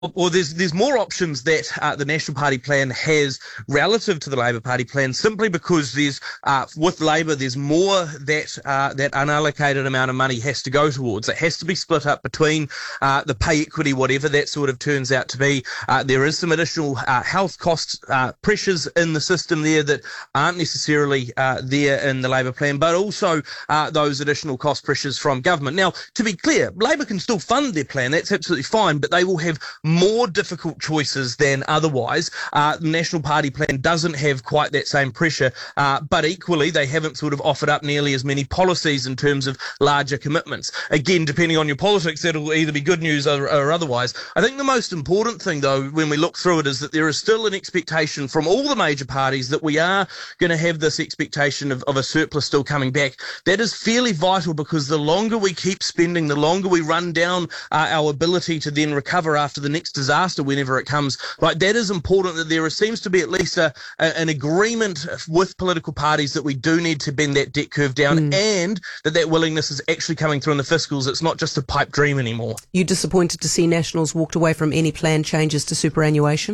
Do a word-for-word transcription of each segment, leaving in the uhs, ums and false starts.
Well, there's there's more options that uh, the National Party plan has relative to the Labour Party plan, simply because there's uh, with Labour there's more that uh, that unallocated amount of money has to go towards. It has to be split up between uh, the pay equity, whatever that sort of turns out to be. Uh, there is some additional uh, health cost uh, pressures in the system there that aren't necessarily uh, there in the Labour plan, but also uh, those additional cost pressures from government. Now, to be clear, Labour can still fund their plan. That's absolutely fine, but they will have more difficult choices than otherwise. Uh, the National Party plan doesn't have quite that same pressure, uh, but equally they haven't sort of offered up nearly as many policies in terms of larger commitments. Again, depending on your politics, that'll either be good news or, or otherwise. I think the most important thing, though, when we look through it, is that there is still an expectation from all the major parties that we are going to have this expectation of, of a surplus still coming back. That is fairly vital, because the longer we keep spending, the longer we run down uh, our ability to then recover after the next disaster whenever it comes. Like, that is important, that there seems to be at least a, a, an agreement with political parties that we do need to bend that debt curve down, mm. and that that willingness is actually coming through in the fiscals. It's not just a pipe dream anymore. You disappointed to see Nationals walked away from any planned changes to superannuation?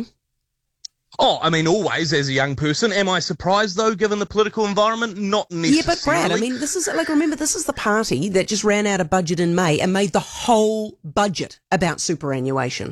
Oh, I mean, always as a young person. Am I surprised, though, given the political environment? Not necessarily. Yeah, but Brad, I mean, this is, like, remember, this is the party that just ran out of budget in May and made the whole budget about superannuation.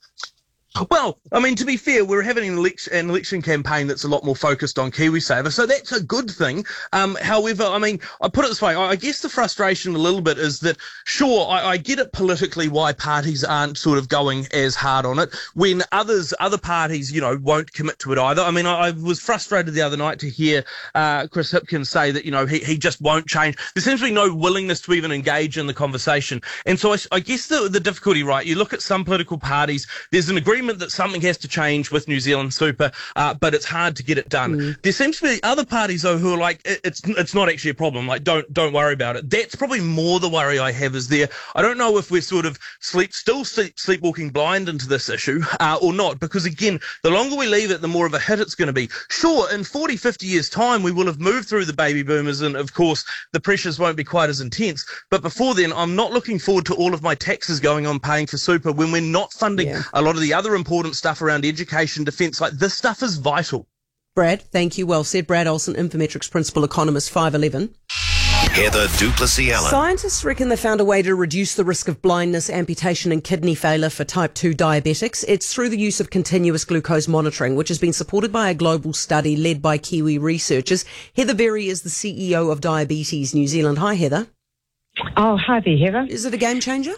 Well, I mean, to be fair, we're having an election, an election campaign that's a lot more focused on KiwiSaver, so that's a good thing. Um, however, I mean, I put it this way, I guess the frustration a little bit is that, sure, I, I get it politically why parties aren't sort of going as hard on it when others, other parties, you know, won't commit to it either. I mean, I, I was frustrated the other night to hear uh, Chris Hipkins say that, you know, he, he just won't change. There seems to be no willingness to even engage in the conversation. And so I, I guess the, the difficulty, right, you look at some political parties, there's an agreement that something has to change with New Zealand Super, uh, but it's hard to get it done. Mm. There seems to be other parties, though, who are like, it, it's it's not actually a problem. Like, don't don't worry about it. That's probably more the worry I have is there. I don't know if we're sort of sleep still sleep, sleepwalking blind into this issue uh, or not, because, again, the longer we leave it, the more of a hit it's going to be. Sure, in forty, fifty years' time, we will have moved through the baby boomers, and, of course, the pressures won't be quite as intense. But before then, I'm not looking forward to all of my taxes going on paying for Super when we're not funding yeah. a lot of the other important stuff around education, defence. Like, this stuff is vital. Brad, thank you. Well said. Brad Olsen, Infometrics Principal Economist, five eleven. Heather du Plessis-Allen. Scientists reckon they found a way to reduce the risk of blindness, amputation and kidney failure for type two diabetics. It's through the use of continuous glucose monitoring, which has been supported by a global study led by Kiwi researchers. Heather Berry is the C E O of Diabetes New Zealand. Hi, Heather. Oh, hi there, Heather. Is it a game changer?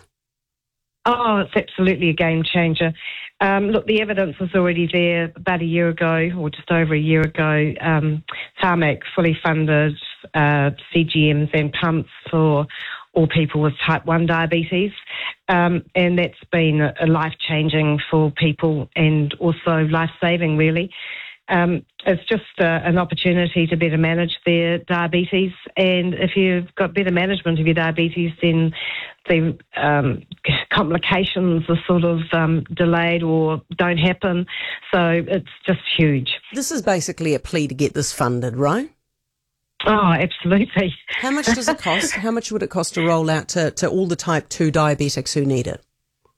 Oh, it's absolutely a game changer. Um, look, the evidence was already there about a year ago, or just over a year ago. Um, Tarmac fully funded uh, C G Ms and pumps for all people with type one diabetes. Um, and that's been a, a life-changing for people and also life-saving, really. Um, it's just uh, an opportunity to better manage their diabetes, and if you've got better management of your diabetes, then the um, complications are sort of um, delayed or don't happen. So it's just huge. This is basically a plea to get this funded, right? Oh, absolutely. How much does it cost? How much would it cost to roll out to, to all the type two diabetics who need it?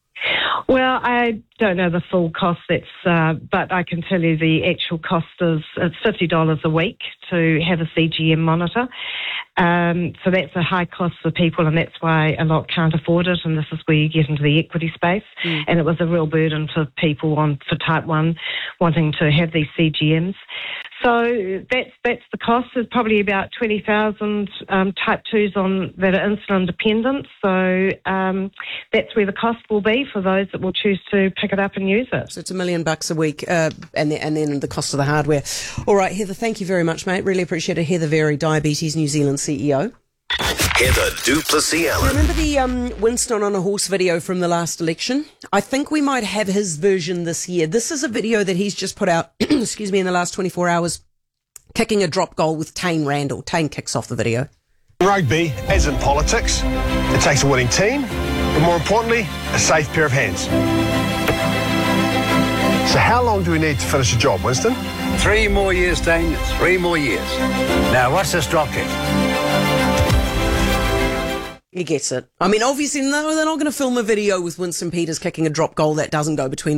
Well, I don't know the full cost, that's, uh, but I can tell you the actual cost is it's fifty dollars a week to have a C G M monitor. Um, so that's a high cost for people, and that's why a lot can't afford it, and this is where you get into the equity space. Mm. And it was a real burden for people on for type one wanting to have these C G Ms. So that's that's the cost. There's probably about twenty thousand um, type twos on that are insulin dependent. So um, that's where the cost will be for those that will choose to pick it up and use it. So it's a million bucks a week, uh, and, the, and then the cost of the hardware. All right, Heather, thank you very much, mate. Really appreciate it. Heather Berry, Diabetes New Zealand C E O. Heather du Plessis-Allen. Remember the um, Winston on a horse video from the last election? I think we might have his version this year. This is a video that he's just put out, excuse me, in the last twenty-four hours, kicking a drop goal with Tane Randall. Tane kicks off the video. Rugby, as in politics, it takes a winning team, but more importantly, a safe pair of hands. So how long do we need to finish the job, Winston? Three more years, Tane. Three more years. Now, what's this drop kick? He gets it. I mean, obviously, no, they're not going to film a video with Winston Peters kicking a drop goal that doesn't go between